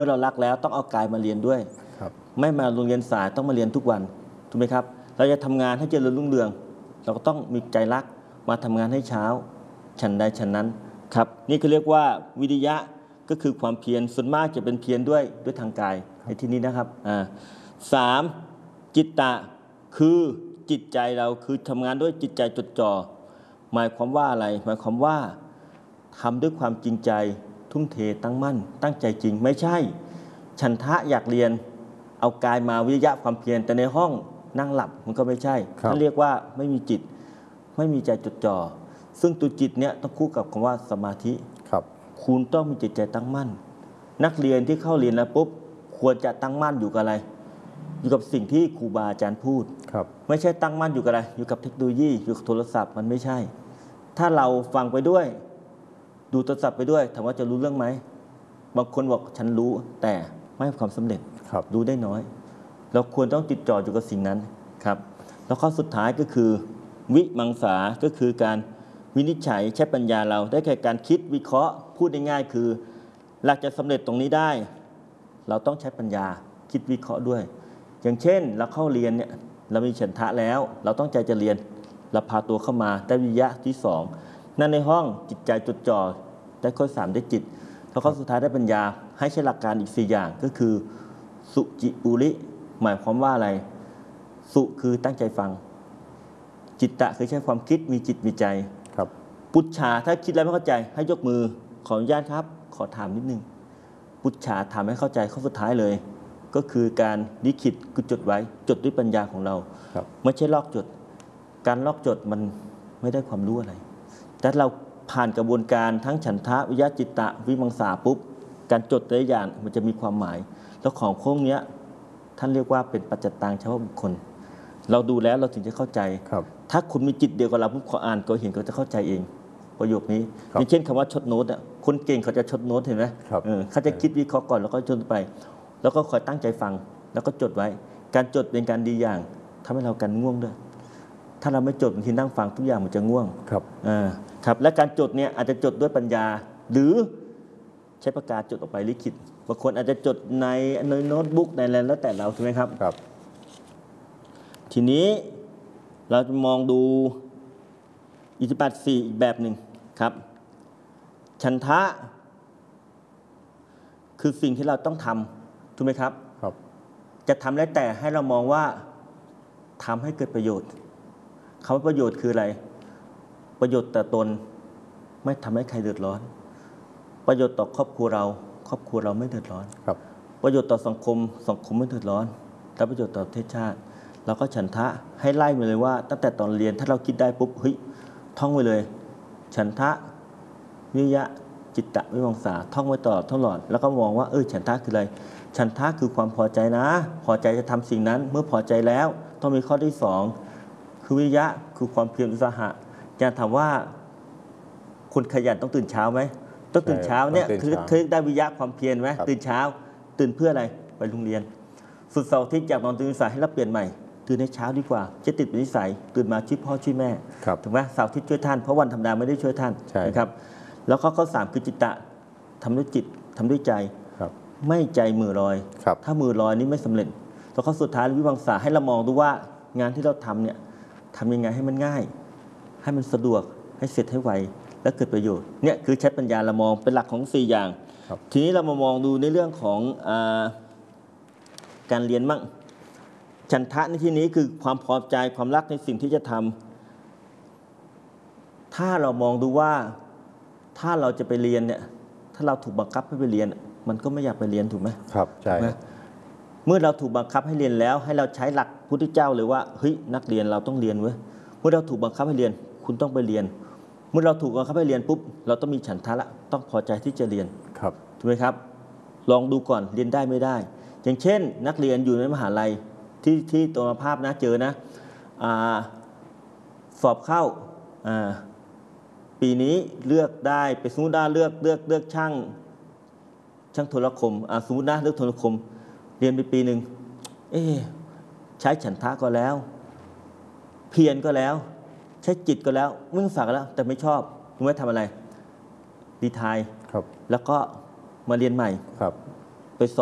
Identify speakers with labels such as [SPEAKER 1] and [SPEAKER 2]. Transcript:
[SPEAKER 1] มื่อเรารักแล้วต้องเอากายมาเรียนด้วยไม่มาโรงเรียนสายต้องมาเรียนทุกวันถูกไหมครับเราจะทำงานให้เจริญรุ่งเรืองเราก็ต้องมีใจรักมาทำงานให้เช้าฉันใดฉันนั้นครับนี่คือเรียกว่าวิริยะก็คือความเพียรส่วนมากจะเป็นเพียรด้วยทางกายในที่นี้นะครับ3จิตตะคือจิตใจเราคือทำงานด้วยจิตใจจดจ่อหมายความว่าอะไรหมายความว่าทำด้วยความจริงใจทุ่มเทตั้งมั่นตั้งใจจริงไม่ใช่ฉันทะอยากเรียนเอากายมาวิริยะความเพียรแต่ในห้องนั่งหลับมันก็ไม่ใช่ท่านเรียกว่าไม่มีจิตไม่มีใจจดจ่อซึ่งตัวจิตเนี่ยต้องคู่กับคำว่าสมาธิคุณต้องมีจิตใจตั้งมั่นนักเรียนที่เข้าเรียนแล้วปุ๊บควรจะตั้งมั่นอยู่กับอะไรอยู่กับสิ่งที่ครูบาอาจารย์พูดไม่ใช่ตั้งมั่นอยู่กับอะไรอยู่กับเทคโนโลยีอยู่กับโทรศัพท์มันไม่ใช่ถ้าเราฟังไปด้วยดูโทรศัพท์ไปด้วยถามว่าจะรู้เรื่องไหมบางคนบอกฉันรู้แต่ไม่ให้ความสำเร็จรู้ได้น้อยเราควรต้องติดจ่ออยู่กับสิ่งนั้นครับแล้วข้อสุดท้ายก็คือวิมังสาก็คือการวินิจฉัยใช้ปัญญาเราได้แก่การคิดวิเคราะห์พูดง่ายๆคือหลักจะสำเร็จตรงนี้ได้เราต้องใช้ปัญญาคิดวิเคราะห์ด้วยอย่างเช่นเราเข้าเรียนเนี่ยเรามีฉันทะแล้วเราต้องใจจะเรียนเราพาตัวเข้ามาได้วิริยะที่2นั่นในห้องจิตใจจดจ่อได้ข้อ3ได้จิตแล้วข้อสุดท้ายได้ปัญญาให้ใช้หลักการอีก4อย่างก็คือสุจิอุริหมายความว่าอะไรสุคือตั้งใจฟังจิตตะคือใช้ความคิดมีจิตมีใจปุจฉาถ้าคิดแล้วไม่เข้าใจให้ยกมือขออนุญาตครับขอถามนิดนึงปุจฉาถามให้เข้าใจข้อสุดท้ายเลยก็คือการลิขิตคือจดไว้จดด้วยปัญญาของเราไม่ใช่ลอกจดการลอกจดมันไม่ได้ความรู้อะไรแต่เราผ่านกระบวนการทั้งฉันทะวิยะจิตตะวิมังสาปุ๊บการจดแต่ละอย่างมันจะมีความหมายแล้วของพวกนี้ท่านเรียกว่าเป็นปัจจตังเฉพาะบุคคลเราดูแล้วเราถึงจะเข้าใจถ้าคุณมีจิตเดียวกับเราปุ๊บขออ่านก็เห็นก็จะเข้าใจเองประโยคนี้อย่างเช่นคำว่าชดโน้ตอ่ะคนเก่งเขาจะชดโน้ตเห็นไหมเขาจะคิดวิเคราะห์ก่อนแล้วก็จดไปแล้วก็คอยตั้งใจฟังแล้วก็จดไว้การจดเป็นการดีอย่างทำให้เรากันง่วงด้วยถ้าเราไม่จดบางทีนั่งฟังทุกอย่างมันจะง่วงครับและการจดเนี่ยอาจจะจดด้วยปัญญาหรือใช้ปากกาจดออกไปลิขิตบางคนอาจจะจดในโน้ตบุ๊กในอะไรแล้วแต่เราถูกไหมครับทีนี้เราจะมองดูอิทธิบาท4อีกแบบหนึ่งครับฉันทะคือสิ่งที่เราต้องทำถูกไหมครับจะทำแล้วแต่ให้เรามองว่าทำให้เกิดประโยชน์คำว่าประโยชน์คืออะไรประโยชน์ต่อตนไม่ทำให้ใครเดือดร้อนประโยชน์ต่อครอบครัวเราไม่เดือดร้อนประโยชน์ต่อสังคมไม่เดือดร้อนและประโยชน์ต่อประเทศชาติเราก็ฉันทะให้ไล่มาเลยว่าตั้งแต่ตอนเรียนถ้าเราคิดได้ปุ๊บเฮ้ยท่องไว้เลยฉันทะวิริยะจิตตะวิมังสาท่องไว้ตลอดแล้วก็มองว่าฉันทะคืออะไรฉันทะคือความพอใจนะพอใจจะทำสิ่งนั้นเมื่อพอใจแล้วต้องมีข้อที่2คือวิริยะคือความเพียรอุตสาหะจะถามว่าคนขยันต้องตื่นเช้าไหมต้องตื่นเช้าเนี่ยคือได้วิริยะความเพียรไหมตื่นเช้าตื่นเพื่ออะไรไปโรงเรียนสุดเสาร์อาทิตย์จากนอนตื่นสายให้เราเปลี่ยนใหม่ตื่นในเช้าดีกว่าจะติดเป็นนิสัยตื่นมาช่วยพ่อช่วยแม่ถูกไหมเสาร์อาทิตย์ช่วยท่านเพราะวันธรรมดาไม่ได้ช่วยท่านนะครับแล้วข้อ3คือจิตตะทำด้วยจิตทำด้วยใจไม่ใจมือลอยถ้ามือลอยนี่ไม่สำเร็จแล้วข้อสุดท้ายวิมังสาให้เรามองดูว่างานที่เราทำเนี่ยทำยังไงให้มันง่ายให้มันสะดวกให้เสร็จให้ไวและเกิดประโยชน์เนี่ยคือใช้ปัญญาเรามองเป็นหลักของ4อย่างทีนี้เรามามองดูในเรื่องของการเรียนมั่งฉันทะในที่นี้คือความพอใจความรักในสิ่งที่จะทำถ้าเรามองดูว่าถ้าเราจะไปเรียนเนี่ยถ้าเราถูกบังคับให้ไปเรียนมันก็ไม่อยากไปเรียนถูกไหม
[SPEAKER 2] ครับใช่
[SPEAKER 1] เมื่อเราถูกบังคับให้เรียนแล้วให้เราใช้หลักพุทธเจ้าเลยว่าเฮ้ยนักเรียนเราต้องเรียนเว้ยเมื่อเราถูกบังคับให้เรียนคุณต้องไปเรียนเมื่อเราถูกบังคับให้เรียนปุ๊บเราต้องมีฉันทะละต้องพอใจที่จะเรียนถูกไหมครับลองดูก่อนเรียนได้ไม่ได้อย่างเช่นนักเรียนอยู่ในมหาลัยที่ตัวภาพนะเจอนะสอบเข้าปีนี้เลือกได้ไปสมมุติได้เลือกช่างโทรคมสมมุตินะเลือกโทรคมเรียนไปปีหนึ่งใช้ฉันทะก็แล้วเพียรก็แล้วใช้จิตก็แล้วมุ่งสักแล้วแต่ไม่ชอบคุณไม่ทำอะไรรีไทร์แล้วก็มาเรียนใหม่